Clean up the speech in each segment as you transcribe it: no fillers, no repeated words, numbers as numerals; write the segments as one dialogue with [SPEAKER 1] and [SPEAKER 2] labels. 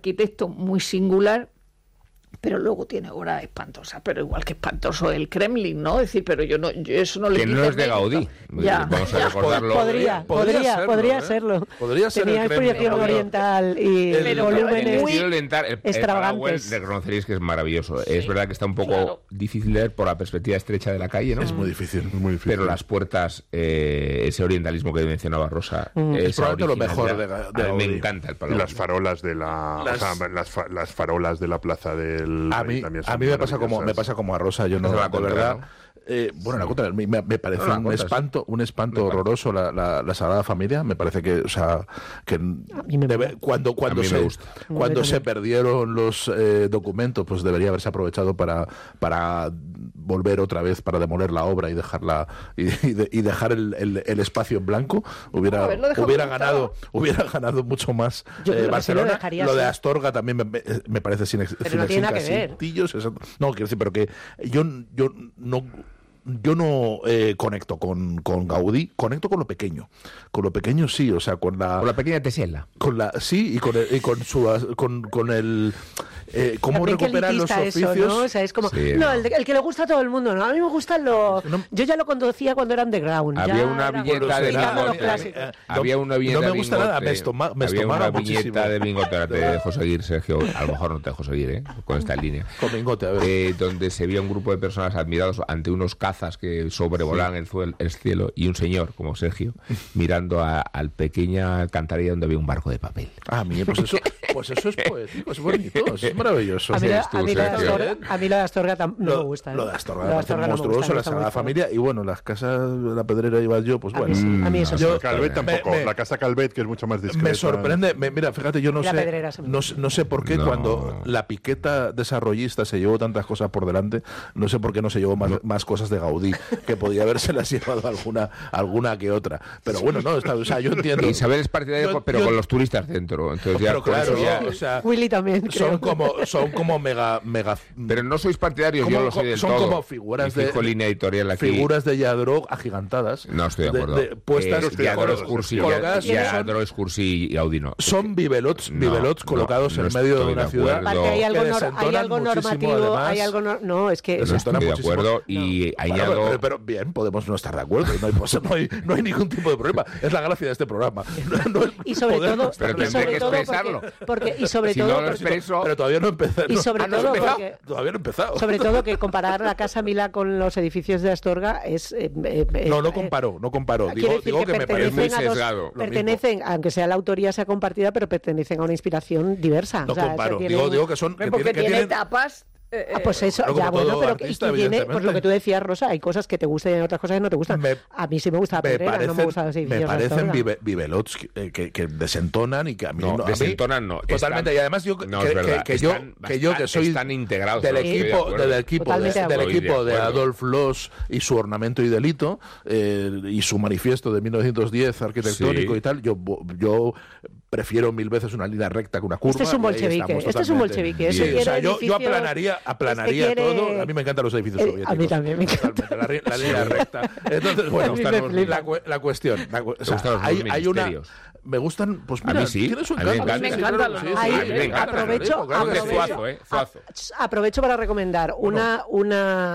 [SPEAKER 1] arquitecto muy singular, pero luego tiene obra espantosa, pero igual que espantoso el Kremlin, ¿no? Es decir, pero yo eso no le
[SPEAKER 2] que
[SPEAKER 1] quita
[SPEAKER 2] no es de
[SPEAKER 1] mérito.
[SPEAKER 2] Gaudí. Vamos a recordarlo.
[SPEAKER 3] Podría serlo.
[SPEAKER 4] Podría ser
[SPEAKER 3] Tenía
[SPEAKER 4] el Kremlin,
[SPEAKER 3] proyección oriental y
[SPEAKER 1] Pero
[SPEAKER 3] volúmenes
[SPEAKER 2] En el estilo oriental, el
[SPEAKER 3] extravagantes.
[SPEAKER 2] Paraguay reconoceréis que es maravilloso.
[SPEAKER 1] Sí,
[SPEAKER 2] Es verdad que está un poco
[SPEAKER 1] claro.
[SPEAKER 2] difícil de ver por la perspectiva estrecha de la calle, ¿no?
[SPEAKER 4] Es muy difícil, muy difícil.
[SPEAKER 2] Pero las puertas, ese orientalismo que mencionaba Rosa,
[SPEAKER 4] Es
[SPEAKER 2] esa
[SPEAKER 4] probablemente lo mejor
[SPEAKER 2] originalidad,
[SPEAKER 4] de
[SPEAKER 2] a mí me
[SPEAKER 4] Gaudí.
[SPEAKER 2] encanta el
[SPEAKER 5] Y
[SPEAKER 2] Paraguay.
[SPEAKER 5] las farolas de la... las farolas de la plaza del...
[SPEAKER 4] A
[SPEAKER 5] Rey
[SPEAKER 4] mí
[SPEAKER 5] también son
[SPEAKER 4] me pasa
[SPEAKER 5] maravillosas.
[SPEAKER 4] como a Rosa, yo no,
[SPEAKER 2] Es la
[SPEAKER 4] de
[SPEAKER 2] contra,
[SPEAKER 4] verdad.
[SPEAKER 2] ¿no?
[SPEAKER 4] Bueno, la contra, me parece
[SPEAKER 2] No, la
[SPEAKER 4] un
[SPEAKER 2] contra,
[SPEAKER 4] espanto horroroso la Sagrada Familia. Me parece que, o sea, que cuando
[SPEAKER 2] A mí me gusta.
[SPEAKER 4] cuando se perdieron los documentos, pues debería haberse aprovechado para volver otra vez, para demoler la obra y dejarla y dejar el espacio en blanco. Hubiera ganado mucho más
[SPEAKER 3] Yo creo que sí lo
[SPEAKER 4] Barcelona.
[SPEAKER 3] dejaría
[SPEAKER 4] Lo de
[SPEAKER 3] así.
[SPEAKER 4] Astorga también me parece sin
[SPEAKER 3] Pero no tiene nada que ver.
[SPEAKER 4] No, quiero decir, pero que yo no conecto con Gaudí, conecto con lo pequeño. Con lo pequeño sí, o sea, con la
[SPEAKER 2] pequeña Tesela.
[SPEAKER 4] Sí, y con el cómo
[SPEAKER 3] También
[SPEAKER 4] recuperar
[SPEAKER 3] qué
[SPEAKER 4] los
[SPEAKER 3] elitista
[SPEAKER 4] oficios.
[SPEAKER 3] eso, ¿no? O sea, es como,
[SPEAKER 2] Sí,
[SPEAKER 3] no,
[SPEAKER 2] no.
[SPEAKER 3] el que le gusta a todo el mundo, ¿no? A mí me gustan los... Yo ya lo conducía cuando era underground.
[SPEAKER 2] Había
[SPEAKER 3] ya
[SPEAKER 2] una
[SPEAKER 3] era
[SPEAKER 2] viñeta de
[SPEAKER 3] explicando los
[SPEAKER 2] Bingote.
[SPEAKER 3] clásicos.
[SPEAKER 2] Había una viñeta
[SPEAKER 4] no me
[SPEAKER 2] de
[SPEAKER 4] gusta nada,
[SPEAKER 2] Bingote.
[SPEAKER 4] me
[SPEAKER 2] Había
[SPEAKER 4] estomaba
[SPEAKER 2] una
[SPEAKER 4] muchísimo.
[SPEAKER 2] viñeta de Bingote, ahora te dejo seguir, Sergio. A lo mejor no te dejo seguir, con esta línea.
[SPEAKER 4] Con Bingote, a ver.
[SPEAKER 2] Donde se veía un grupo de personas admirados ante unos cazas que sobrevolaban el cielo y un señor, como Sergio, mirando al pequeña alcantarilla donde había un barco de papel.
[SPEAKER 4] A mí, pues eso es poético, es bonito, es maravilloso.
[SPEAKER 3] A mí,
[SPEAKER 2] Eres tú,
[SPEAKER 3] lo de
[SPEAKER 2] Sergio.
[SPEAKER 3] Astorga no me gusta.
[SPEAKER 4] Lo de Astorga me
[SPEAKER 3] Lo de
[SPEAKER 4] parece
[SPEAKER 3] Astorga no me
[SPEAKER 4] monstruoso,
[SPEAKER 3] gusta, me
[SPEAKER 4] la
[SPEAKER 3] está
[SPEAKER 4] Sagrada
[SPEAKER 3] muy feo.
[SPEAKER 4] Familia, y bueno, las casas de la Pedrera iba yo, pues
[SPEAKER 3] A mí
[SPEAKER 4] bueno.
[SPEAKER 3] sí, a mí eso
[SPEAKER 4] Yo-
[SPEAKER 3] sí.
[SPEAKER 5] Calvet tampoco.
[SPEAKER 4] me-
[SPEAKER 5] La casa Calvet, que es mucho más discreta.
[SPEAKER 4] Me sorprende, mira, fíjate, yo no
[SPEAKER 3] La
[SPEAKER 4] sé,
[SPEAKER 3] Pedrera se me-
[SPEAKER 4] no sé por qué
[SPEAKER 2] No.
[SPEAKER 4] cuando la piqueta desarrollista se llevó tantas cosas por delante, no sé por qué no se llevó más cosas de Gaudí, que podía habérselas llevado alguna que otra. Pero bueno, no, o sea, yo entiendo.
[SPEAKER 2] Isabel es partidario, pero con los turistas dentro. Entonces ya
[SPEAKER 4] Pero
[SPEAKER 2] por
[SPEAKER 4] claro,
[SPEAKER 2] eso ya-
[SPEAKER 4] o sea,
[SPEAKER 3] Willy también, creo.
[SPEAKER 4] son como mega
[SPEAKER 2] Pero no sois partidarios,
[SPEAKER 4] como-
[SPEAKER 2] yo lo soy del
[SPEAKER 4] son
[SPEAKER 2] todo.
[SPEAKER 4] como figuras
[SPEAKER 2] Y fijo línea editorial aquí.
[SPEAKER 4] figuras de Yadro agigantadas.
[SPEAKER 2] No estoy de acuerdo.
[SPEAKER 4] Puestas
[SPEAKER 2] Yadro es
[SPEAKER 4] colocadas-
[SPEAKER 2] Cursi,
[SPEAKER 4] colocadas
[SPEAKER 2] Yadro es Cursi y Audi no.
[SPEAKER 4] son bibelots
[SPEAKER 2] No,
[SPEAKER 4] colocados
[SPEAKER 2] no
[SPEAKER 4] en medio de
[SPEAKER 2] estoy
[SPEAKER 4] una
[SPEAKER 2] de
[SPEAKER 4] ciudad.
[SPEAKER 2] acuerdo.
[SPEAKER 3] Aparte, hay algo,
[SPEAKER 4] que
[SPEAKER 3] hay
[SPEAKER 4] desentonan
[SPEAKER 3] algo
[SPEAKER 4] muchísimo,
[SPEAKER 3] normativo,
[SPEAKER 4] además.
[SPEAKER 3] hay algo... No, es que...
[SPEAKER 4] Eso
[SPEAKER 2] No
[SPEAKER 4] está
[SPEAKER 2] estoy de
[SPEAKER 4] muchísimo.
[SPEAKER 2] acuerdo y añado...
[SPEAKER 4] Pero bien, podemos no estar de acuerdo. No hay ningún tipo de problema. Es la gracia de este programa.
[SPEAKER 3] Y sobre
[SPEAKER 4] Poder no
[SPEAKER 3] todo,
[SPEAKER 4] estar
[SPEAKER 2] Pero
[SPEAKER 4] de
[SPEAKER 3] y sobre
[SPEAKER 2] tendré que
[SPEAKER 3] todo
[SPEAKER 2] expresarlo.
[SPEAKER 3] y sobre
[SPEAKER 2] Si
[SPEAKER 3] todo
[SPEAKER 2] no lo
[SPEAKER 3] porque-
[SPEAKER 2] expreso...
[SPEAKER 4] Pero todavía no he empezado.
[SPEAKER 3] y sobre
[SPEAKER 2] ¿Ah, no has
[SPEAKER 3] todo
[SPEAKER 2] empezado?
[SPEAKER 3] porque
[SPEAKER 4] Todavía no he empezado.
[SPEAKER 3] sobre todo que comparar la Casa Milá con los edificios de Astorga es
[SPEAKER 4] No comparo.
[SPEAKER 3] quiere decir
[SPEAKER 4] Digo que me parece
[SPEAKER 3] pertenecen a dos-
[SPEAKER 2] sesgado.
[SPEAKER 3] pertenecen, aunque sea la autoría sea compartida, pero pertenecen a una inspiración diversa.
[SPEAKER 4] No
[SPEAKER 3] O sea,
[SPEAKER 4] comparo.
[SPEAKER 3] tienen-
[SPEAKER 4] Digo que son.
[SPEAKER 1] Porque tiene
[SPEAKER 4] tienen-
[SPEAKER 1] etapas.
[SPEAKER 3] pues eso,
[SPEAKER 4] Claro,
[SPEAKER 3] ya
[SPEAKER 4] como
[SPEAKER 3] bueno,
[SPEAKER 4] todo
[SPEAKER 3] pero
[SPEAKER 4] artista,
[SPEAKER 3] y tiene, pues
[SPEAKER 4] evidentemente.
[SPEAKER 3] lo que tú decías, Rosa, hay cosas que te gustan y hay otras cosas que no te gustan. A mí sí me gusta la Pedrera, no me gustan los edificios
[SPEAKER 4] me
[SPEAKER 3] de
[SPEAKER 4] parecen
[SPEAKER 3] Astorga.
[SPEAKER 4] bibelots que desentonan y que a mí
[SPEAKER 2] No,
[SPEAKER 4] a mí-
[SPEAKER 2] desentonan no.
[SPEAKER 4] Totalmente.
[SPEAKER 2] Están-
[SPEAKER 4] y además yo
[SPEAKER 2] No, es verdad.
[SPEAKER 4] que soy
[SPEAKER 2] están integrados.
[SPEAKER 4] del
[SPEAKER 2] no, estoy de
[SPEAKER 4] equipo
[SPEAKER 2] acuerdo.
[SPEAKER 4] del equipo
[SPEAKER 3] Totalmente de
[SPEAKER 4] del
[SPEAKER 3] acuerdo.
[SPEAKER 4] equipo de
[SPEAKER 2] Estoy de
[SPEAKER 4] Adolf Loos y su ornamento y delito y su manifiesto de 1910 arquitectónico
[SPEAKER 2] Sí.
[SPEAKER 4] y tal. Yo prefiero mil veces una línea recta que una curva.
[SPEAKER 3] Este es un
[SPEAKER 4] y ahí
[SPEAKER 3] bolchevique,
[SPEAKER 4] estamos
[SPEAKER 3] este es un
[SPEAKER 4] totalmente.
[SPEAKER 3] bolchevique,
[SPEAKER 4] Sí,
[SPEAKER 3] este
[SPEAKER 4] o sea,
[SPEAKER 3] quiere
[SPEAKER 4] yo
[SPEAKER 3] edificios-
[SPEAKER 4] aplanaría
[SPEAKER 3] este quiere-
[SPEAKER 4] todo. A mí me encantan los edificios soviéticos.
[SPEAKER 3] a mí también me encanta.
[SPEAKER 4] Totalmente, la línea recta. Entonces, bueno,
[SPEAKER 3] A mí me flipa.
[SPEAKER 4] la cuestión. O sea,
[SPEAKER 2] gustan los
[SPEAKER 4] hay una.
[SPEAKER 2] ministerios?
[SPEAKER 4] Me gustan, pues
[SPEAKER 2] A
[SPEAKER 4] mira,
[SPEAKER 2] mí sí,
[SPEAKER 4] tiene su
[SPEAKER 2] a mí me
[SPEAKER 4] encanto.
[SPEAKER 2] encanta.
[SPEAKER 1] A mí me encantan los
[SPEAKER 3] Ahí,
[SPEAKER 2] a mí me encanta,
[SPEAKER 3] aprovecho,
[SPEAKER 4] claro que sí.
[SPEAKER 2] Zuazo.
[SPEAKER 3] aprovecho para recomendar
[SPEAKER 4] Igual
[SPEAKER 3] un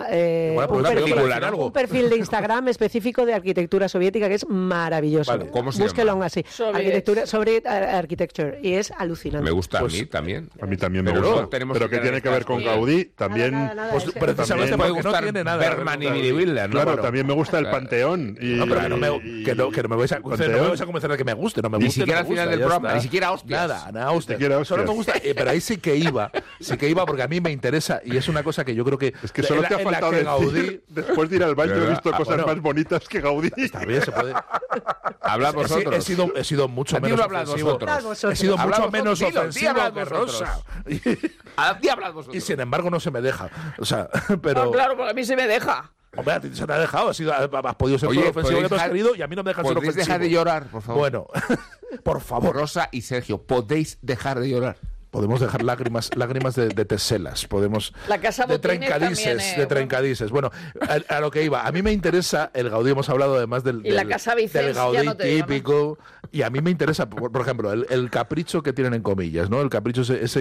[SPEAKER 4] película, ¿no?
[SPEAKER 3] un perfil de Instagram específico de arquitectura soviética que es maravilloso.
[SPEAKER 4] Vale.
[SPEAKER 2] ¿Cómo se
[SPEAKER 3] Búsquelo
[SPEAKER 2] llama?
[SPEAKER 3] así.
[SPEAKER 1] Soviets.
[SPEAKER 3] Arquitectura sobre architecture y es alucinante.
[SPEAKER 2] Me gusta
[SPEAKER 4] Pues,
[SPEAKER 2] a mí también.
[SPEAKER 5] A mí también me
[SPEAKER 2] Pero
[SPEAKER 5] gusta.
[SPEAKER 2] no tenemos
[SPEAKER 5] Pero
[SPEAKER 2] que
[SPEAKER 5] que tiene que ver con
[SPEAKER 1] Sí.
[SPEAKER 5] Gaudí. También...
[SPEAKER 3] Nada,
[SPEAKER 4] Pues
[SPEAKER 3] es que-
[SPEAKER 4] precisamente
[SPEAKER 2] También puede
[SPEAKER 4] porque no
[SPEAKER 2] gustar
[SPEAKER 4] tiene nada.
[SPEAKER 2] Bergman y Billy Wilder, ¿no?
[SPEAKER 5] Claro,
[SPEAKER 2] Bueno,
[SPEAKER 5] también me gusta el Panteón. Y,
[SPEAKER 4] No, pero que no me vais a
[SPEAKER 5] Panteón.
[SPEAKER 4] convencer de que me guste, no me
[SPEAKER 2] Ni
[SPEAKER 4] guste.
[SPEAKER 2] siquiera
[SPEAKER 4] no me
[SPEAKER 2] al final
[SPEAKER 4] gusta,
[SPEAKER 2] del
[SPEAKER 4] ya
[SPEAKER 2] programa,
[SPEAKER 4] está.
[SPEAKER 2] ni siquiera hostias.
[SPEAKER 4] Nada, hostia.
[SPEAKER 5] siquiera hostias.
[SPEAKER 4] Solo me gusta, pero ahí sí que iba porque a mí me interesa y es una cosa que yo creo que
[SPEAKER 5] Es que solo te ha
[SPEAKER 4] en la
[SPEAKER 5] faltado
[SPEAKER 4] que
[SPEAKER 5] decir,
[SPEAKER 4] Gaudí
[SPEAKER 5] después de ir al baño he
[SPEAKER 2] ¿Verdad?
[SPEAKER 5] visto cosas
[SPEAKER 4] bueno.
[SPEAKER 5] más bonitas que Gaudí.
[SPEAKER 4] también se puede.
[SPEAKER 2] Hablad vosotros.
[SPEAKER 4] He sido mucho
[SPEAKER 2] ¿A ti
[SPEAKER 4] menos
[SPEAKER 2] no hablad
[SPEAKER 4] ofensivo.
[SPEAKER 2] vosotros?
[SPEAKER 4] He sido
[SPEAKER 2] Hablad
[SPEAKER 4] mucho
[SPEAKER 2] vosotros,
[SPEAKER 4] menos
[SPEAKER 2] dilo,
[SPEAKER 4] ofensivo
[SPEAKER 2] hablad
[SPEAKER 4] que
[SPEAKER 2] vosotros.
[SPEAKER 4] Rosa.
[SPEAKER 2] ¿A ti hablad vosotros?
[SPEAKER 4] Y sin embargo no se me deja. O sea, pero...
[SPEAKER 1] Ah, claro, porque a mí se me deja.
[SPEAKER 4] Hombre, a ti se te ha dejado. Has podido ser
[SPEAKER 2] Oye,
[SPEAKER 4] todo lo ofensivo que
[SPEAKER 2] ¿podéis
[SPEAKER 4] tú has
[SPEAKER 2] dejar-
[SPEAKER 4] querido y a mí no me dejas ser
[SPEAKER 2] ¿Podéis
[SPEAKER 4] ofensivo.
[SPEAKER 2] dejar de llorar, por favor?
[SPEAKER 4] Bueno, por favor.
[SPEAKER 2] Rosa y Sergio, ¿podéis dejar de llorar?
[SPEAKER 4] Podemos dejar lágrimas de teselas, podemos
[SPEAKER 1] La casa
[SPEAKER 4] de
[SPEAKER 1] Botines
[SPEAKER 4] trencadices,
[SPEAKER 1] también,
[SPEAKER 4] de trencadices. Bueno, a lo que iba, a mí me interesa el Gaudí, hemos hablado además del,
[SPEAKER 1] Y la
[SPEAKER 4] del-
[SPEAKER 1] casa Vicens,
[SPEAKER 4] del
[SPEAKER 1] ya
[SPEAKER 4] Gaudí
[SPEAKER 1] no te digo, ¿no?
[SPEAKER 4] típico, y a mí me interesa, por ejemplo, el capricho que tienen en comillas, ¿no? El capricho ese